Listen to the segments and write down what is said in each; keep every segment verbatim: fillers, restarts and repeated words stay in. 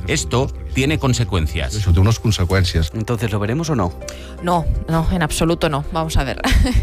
Esto tiene consecuencias. Eso tiene unas consecuencias. Entonces, ¿lo veremos o no? No, no, en absoluto no. Vamos a ver.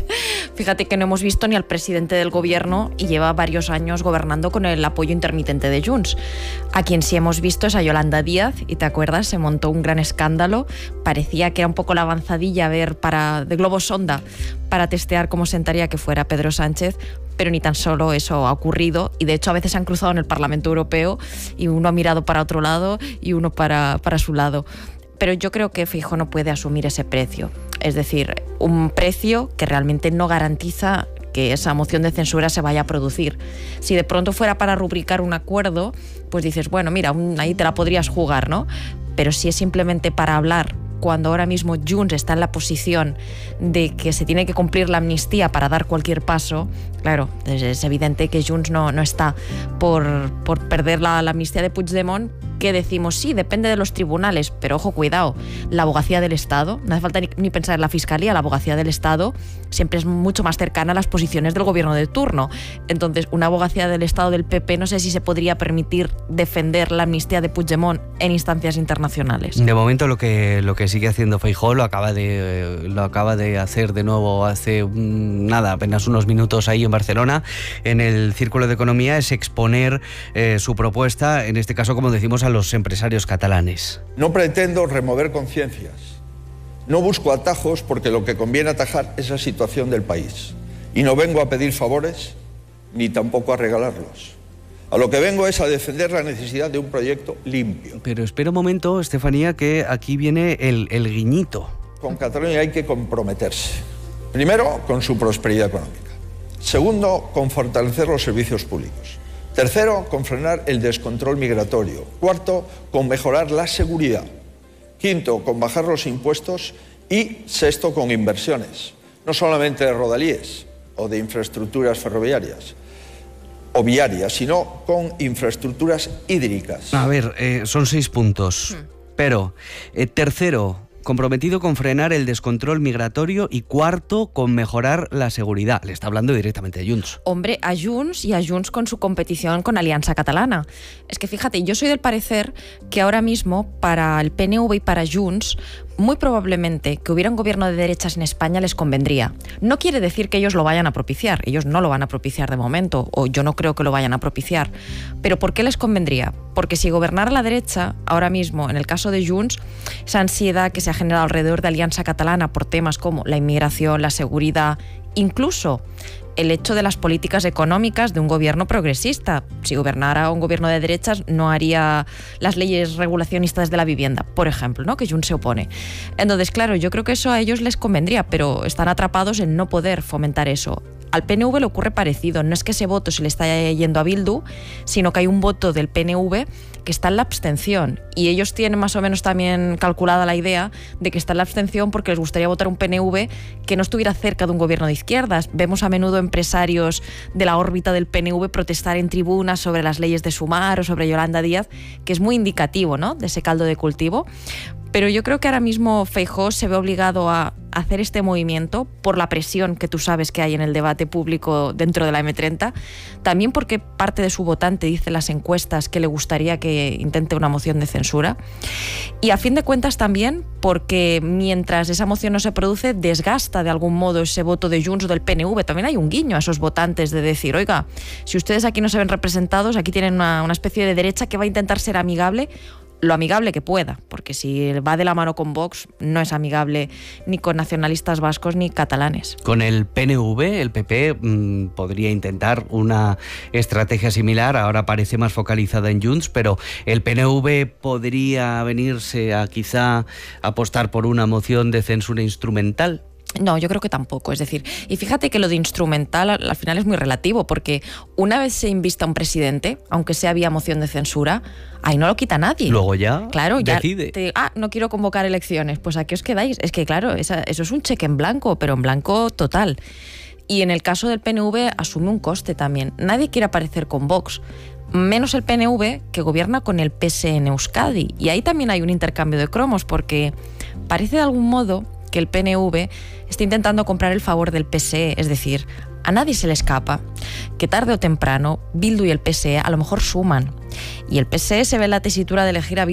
Fíjate que no hemos visto ni al presidente del gobierno y lleva varios años gobernando con el apoyo intermitente de Junts. A quien sí hemos visto es a Yolanda Díaz, y te acuerdas, se montó un gran escándalo. Parecía que era un poco la avanzadilla a ver para, de globo sonda para testear cómo sentaría que fuera Pedro Sánchez, pero ni tan solo eso ha ocurrido, y de hecho a veces se han cruzado en el Parlamento Europeo y uno ha mirado para otro lado y uno para, para su lado. Pero yo creo que Feijóo no puede asumir ese precio, es decir, un precio que realmente no garantiza que esa moción de censura se vaya a producir. Si de pronto fuera para rubricar un acuerdo, pues dices, bueno, mira, ahí te la podrías jugar, ¿no? Pero si es simplemente para hablar, cuando ahora mismo Junts está en la posición de que se tiene que cumplir la amnistía para dar cualquier paso, claro, es evidente que Junts no, no está por, por perder la, la amnistía de Puigdemont, que decimos, sí, depende de los tribunales, pero ojo, cuidado, la abogacía del Estado, no hace falta ni, ni pensar en la Fiscalía, la abogacía del Estado siempre es mucho más cercana a las posiciones del gobierno de turno. Entonces, una abogacía del Estado del P P no sé si se podría permitir defender la amnistía de Puigdemont en instancias internacionales. De momento lo que, lo que sigue haciendo Feijóo lo acaba, de, lo acaba de hacer de nuevo hace nada, apenas unos minutos ahí en Barcelona, en el Círculo de Economía, es exponer eh, su propuesta, en este caso, como decimos, a los empresarios catalanes. No pretendo remover conciencias. No busco atajos porque lo que conviene atajar es la situación del país. Y no vengo a pedir favores ni tampoco a regalarlos. A lo que vengo es a defender la necesidad de un proyecto limpio. Pero espera un momento, Estefanía, que aquí viene el, el guiñito. Con Cataluña hay que comprometerse. Primero, con su prosperidad económica. Segundo, con fortalecer los servicios públicos. Tercero, con frenar el descontrol migratorio. Cuarto, con mejorar la seguridad. Quinto, con bajar los impuestos. Y sexto, con inversiones. No solamente de rodalíes o de infraestructuras ferroviarias o viarias, sino con infraestructuras hídricas. A ver, eh, son seis puntos. Hmm. Pero, eh, tercero, comprometido con frenar el descontrol migratorio, y cuarto, con mejorar la seguridad. Le está hablando directamente a Junts. Hombre, a Junts, y a Junts con su competición con Alianza Catalana. Es que fíjate, yo soy del parecer que ahora mismo para el P N V y para Junts, muy probablemente que hubiera un gobierno de derechas en España les convendría. No quiere decir que ellos lo vayan a propiciar, ellos no lo van a propiciar de momento, o yo no creo que lo vayan a propiciar. Pero ¿por qué les convendría? Porque si gobernara la derecha, ahora mismo, en el caso de Junts, esa ansiedad que se ha generado alrededor de Alianza Catalana por temas como la inmigración, la seguridad, incluso el hecho de las políticas económicas de un gobierno progresista. Si gobernara un gobierno de derechas, no haría las leyes regulacionistas de la vivienda, por ejemplo, ¿no?, que Junts se opone. Entonces, claro, yo creo que eso a ellos les convendría, pero están atrapados en no poder fomentar eso. Al P N V le ocurre parecido. No es que ese voto se le está yendo a Bildu, sino que hay un voto del P N V que está en la abstención. Y ellos tienen más o menos también calculada la idea de que está en la abstención porque les gustaría votar un P N V que no estuviera cerca de un gobierno de izquierdas. Vemos a menudo empresarios de la órbita del P N V protestar en tribunas sobre las leyes de Sumar o sobre Yolanda Díaz, que es muy indicativo, ¿no?, de ese caldo de cultivo. Pero yo creo que ahora mismo Feijóo se ve obligado a hacer este movimiento por la presión que tú sabes que hay en el debate público dentro de la eme treinta, también porque parte de su votante dice en las encuestas que le gustaría que intente una moción de censura, y a fin de cuentas también porque mientras esa moción no se produce, desgasta de algún modo ese voto de Junts o del P N V. También hay un guiño a esos votantes de decir, oiga, si ustedes aquí no se ven representados, aquí tienen una, una especie de derecha que va a intentar ser amigable, lo amigable que pueda, porque si va de la mano con Vox, no es amigable ni con nacionalistas vascos ni catalanes. Con el P N V, el P P mmm, podría intentar una estrategia similar, ahora parece más focalizada en Junts, pero el P N V podría venirse a quizá apostar por una moción de censura instrumental. No, yo creo que tampoco. Es decir, y fíjate que lo de instrumental al, al final es muy relativo, porque una vez se invista un presidente, aunque sea vía moción de censura, ahí no lo quita nadie. Luego ya claro, ya decide. Te, ah, no quiero convocar elecciones, pues aquí os quedáis. Es que claro, esa, eso es un cheque en blanco, pero en blanco total. Y en el caso del P N V asume un coste también. Nadie quiere aparecer con Vox, menos el P N V, que gobierna con el P S en Euskadi. Y ahí también hay un intercambio de cromos, porque parece de algún modo que el P N V está intentando comprar el favor del P S E, es decir, a nadie se le escapa que tarde o temprano Bildu y el P S E a lo mejor suman, y el P S E se ve en la tesitura de elegir a Bildu